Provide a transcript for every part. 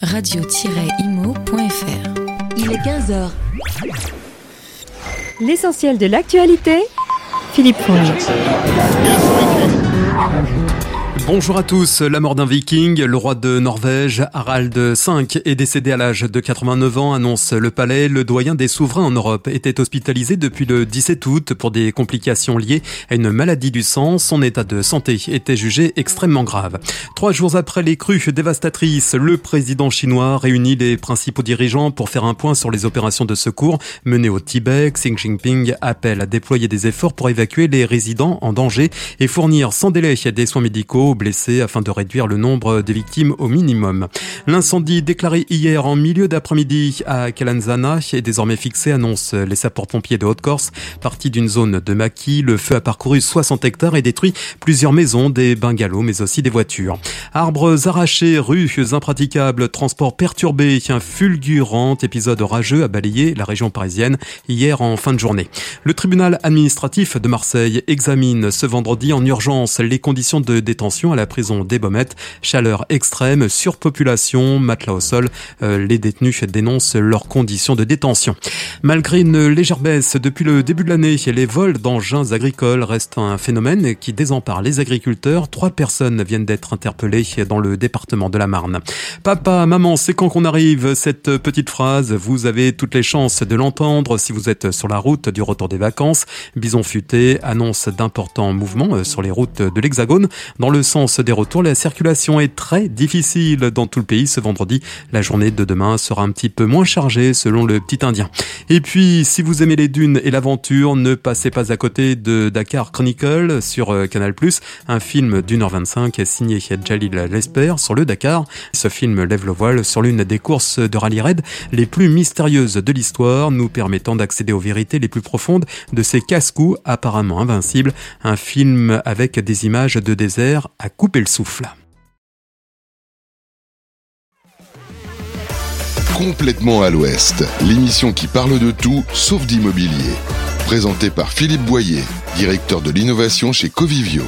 radio-imo.fr. Il est 15h. L'essentiel de l'actualité, Philippe Fonge. Bonjour à tous. La mort d'un viking, le roi de Norvège, Harald V, est décédé à l'âge de 89 ans, annonce le palais. Le doyen des souverains en Europe était hospitalisé depuis le 17 août pour des complications liées à une maladie du sang. Son état de santé était jugé extrêmement grave. 3 jours après les crues dévastatrices, le président chinois réunit les principaux dirigeants pour faire un point sur les opérations de secours menées au Tibet. Xi Jinping appelle à déployer des efforts pour évacuer les résidents en danger et fournir sans délai des soins médicaux aux blessés afin de réduire le nombre des victimes au minimum. L'incendie déclaré hier en milieu d'après-midi à Calanzana est désormais fixé, annoncent les sapeurs-pompiers de Haute-Corse. Parti d'une zone de maquis, le feu a parcouru 60 hectares et détruit plusieurs maisons, des bungalows mais aussi des voitures. Arbres arrachés, rues impraticables, transports perturbés, un fulgurant épisode orageux a balayé la région parisienne hier en fin de journée. Le tribunal administratif de Marseille examine ce vendredi en urgence les conditions de détention à la prison des Baumettes. Chaleur extrême, surpopulation, matelas au sol. Les détenus dénoncent leurs conditions de détention. Malgré une légère baisse depuis le début de l'année, les vols d'engins agricoles restent un phénomène qui désempare les agriculteurs. 3 personnes viennent d'être interpellées dans le département de la Marne. Papa, maman, c'est quand qu'on arrive? Cette petite phrase, vous avez toutes les chances de l'entendre si vous êtes sur la route du retour des vacances. Bison futé annonce d'importants mouvements sur les routes de l'Hexagone. Dans le sens des retours, la circulation est très difficile dans tout le pays ce vendredi. La journée de demain sera un petit peu moins chargée selon le petit Indien. Et puis, si vous aimez les dunes et l'aventure, ne passez pas à côté de Dakar Chronicle sur Canal+. Un film d'1h25 signé Jalil Lesper sur le Dakar. Ce film lève le voile sur l'une des courses de rallye raid les plus mystérieuses de l'histoire, nous permettant d'accéder aux vérités les plus profondes de ces casse-cous apparemment invincibles. Un film avec des images de désert à couper le souffle. Complètement à l'Ouest, l'émission qui parle de tout sauf d'immobilier. Présentée par Philippe Boyer, directeur de l'innovation chez Covivio.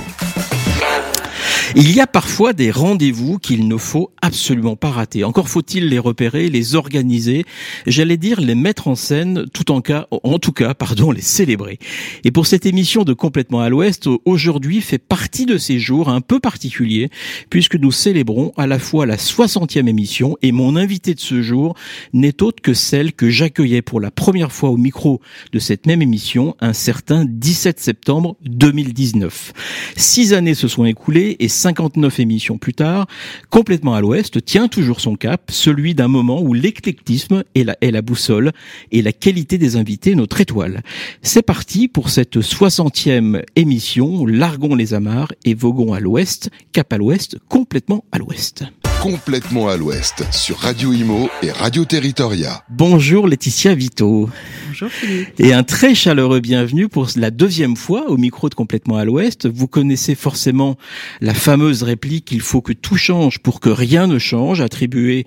Il y a parfois des rendez-vous qu'il ne faut absolument pas rater. Encore faut-il les repérer, les organiser, j'allais dire les mettre en scène, en tout cas, les célébrer. Et pour cette émission de Complètement à l'Ouest, aujourd'hui fait partie de ces jours un peu particuliers, puisque nous célébrons à la fois la 60e émission, et mon invité de ce jour n'est autre que celle que j'accueillais pour la première fois au micro de cette même émission, un certain 17 septembre 2019. 6 années se sont écoulées et 59 émissions plus tard, Complètement à l'Ouest tient toujours son cap, celui d'un moment où l'éclectisme est la boussole et la qualité des invités notre étoile. C'est parti pour cette 60e émission, largons les amarres et voguons à l'Ouest, cap à l'Ouest, complètement à l'Ouest. Complètement à l'Ouest, sur Radio Imo et Radio Territoria. Bonjour Laetitia Vito. Bonjour Philippe. Et un très chaleureux bienvenue pour la 2e fois au micro de Complètement à l'Ouest. Vous connaissez forcément la fameuse réplique « Il faut que tout change pour que rien ne change », attribuée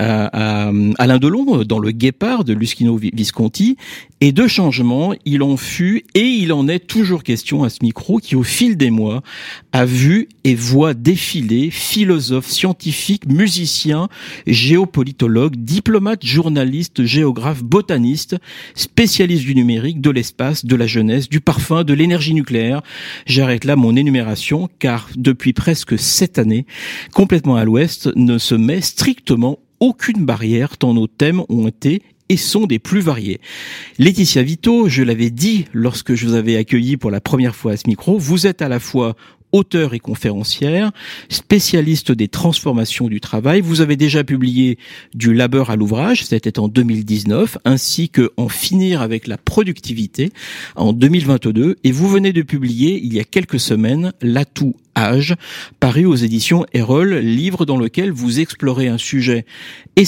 à Alain Delon dans Le Guépard de Luchino Visconti. Et de changement, il en fut et il en est toujours question à ce micro qui, au fil des mois, a vu et voit défiler philosophes, scientifiques, musiciens, géopolitologues, diplomates, journalistes, géographes, botanistes, spécialistes du numérique, de l'espace, de la jeunesse, du parfum, de l'énergie nucléaire. J'arrête là mon énumération car depuis presque 7 années, Complètement à l'Ouest ne se met strictement aucune barrière tant nos thèmes ont été et sont des plus variés. Laetitia Vito, je l'avais dit lorsque je vous avais accueilli pour la première fois à ce micro, vous êtes à la fois auteure et conférencière, spécialiste des transformations du travail. Vous avez déjà publié Du labeur à l'ouvrage, c'était en 2019, ainsi que En finir avec la productivité en 2022. Et vous venez de publier, il y a quelques semaines, L'atout âge, paru aux éditions Erol, livre dans lequel vous explorez un sujet